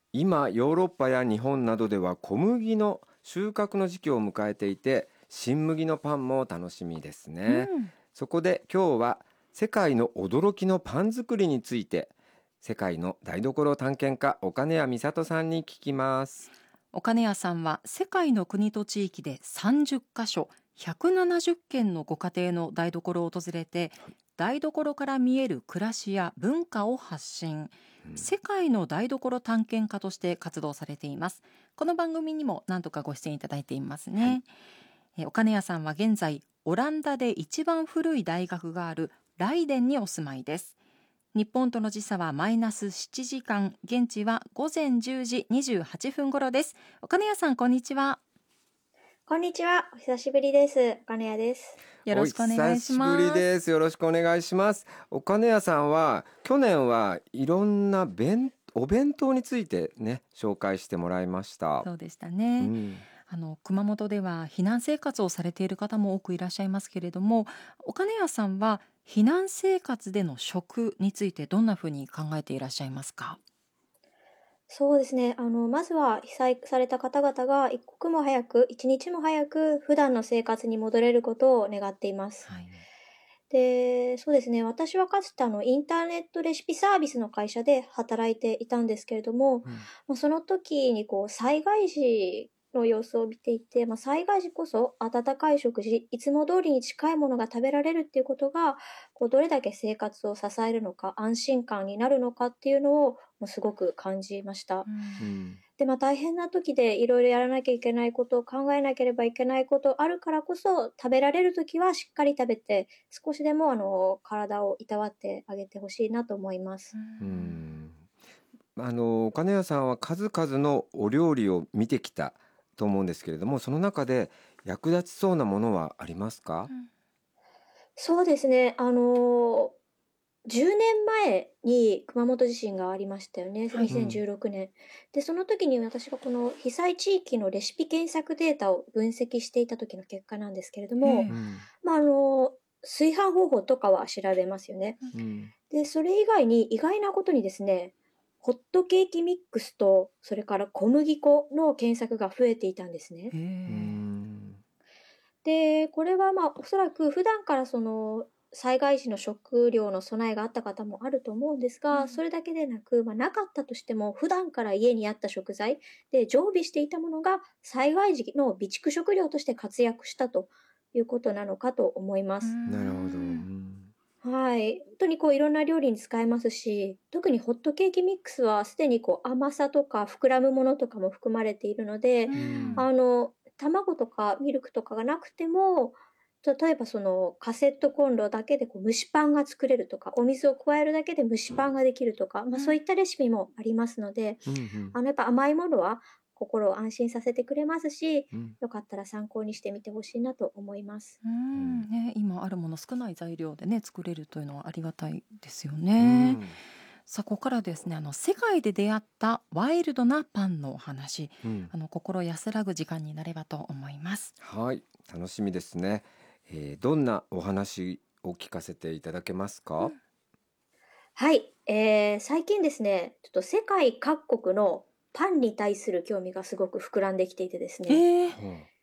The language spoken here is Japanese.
今ヨーロッパや日本などでは小麦の収穫の時期を迎えていて、新麦のパンも楽しみですね。そこで今日は世界の驚きのパン作りについて、世界の台所探検家岡根谷美里さんに聞きます。 岡根谷さんは世界の国と地域で30カ所170軒のご家庭の台所を訪れて、台所から見える暮らしや文化を発信、世界の台所探検家として活動されています。この番組にも何度かご出演いただいていますね。岡根谷さんは現在オランダで一番古い大学があるライデンにお住まいです。日本との時差はマイナス7時間、現地は午前10時28分頃です。岡根谷さん、こんにちは。 こんにちは。お久しぶりです。岡根谷です。 よろしくお願いします。 お久しぶりです。よろしくお願いします。岡根谷さんは去年はいろんなお弁当についてね、紹介してもらいました。 そうでしたね。熊本では避難生活をされている方も多くいらっしゃいますけれども、岡根谷さんは避難生活での食についてどんなふうに考えていらっしゃいますか？ そうですね。まずは被災された方々が一刻も早く、一日も早く普段の生活に戻れることを願っています。で、そうですね。私はかつてインターネットレシピサービスの会社で働いていたんですけれども、その時に災害時の様子を見ていて、災害時こそ温かい食事、いつも通りに近いものが食べられるっていうことが、どれだけ生活を支えるのか、安心感になるのかっていうのをすごく感じました。で、大変な時でいろいろやらなきゃいけないことを考えなければいけないことあるからこそ、食べられる時はしっかり食べて、少しでも体をいたわってあげてほしいなと思います。 岡根谷さんは数々のお料理を見てきたと思うんですけれども、その中で役立ちそうなものはありますか？ そうですね。10年前に熊本地震がありましたよね。2016年。で、その時に私がこの被災地域のレシピ検索データを分析していた時の結果なんですけれども、炊飯方法とかは調べますよね。で、それ以外に意外なことにですね、ホットケーキミックスと、それから小麦粉の検索が増えていたんですね。で、これはおそらく普段から災害時の食料の備えがあった方もあると思うんですが、それだけでなく、なかったとしても普段から家にあった食材で常備していたものが災害時の備蓄食料として活躍したということなのかと思います。 なるほど。 はい。本当にいろんな料理に使えますし、特にホットケーキミックスはすでに甘さとか膨らむものとかも含まれているので、卵とかミルクとかがなくても、例えばカセットコンロだけで蒸しパンが作れるとか、お水を加えるだけで蒸しパンができるとか、そういったレシピもありますので、やっぱ甘いものは心を安心させてくれますし、よかったら参考にしてみてほしいなと思います。 今あるもの少ない材料でね作れるというのはありがたいですよね。さあ、ここからですね、世界で出会ったワイルドなパンのお話、心安らぐ時間になればと思います。 はい、楽しみですね。どんなお話を聞かせていただけますか？ はい、最近ですね、ちょっと世界各国のパンに対する興味がすごく膨らんできていてですね。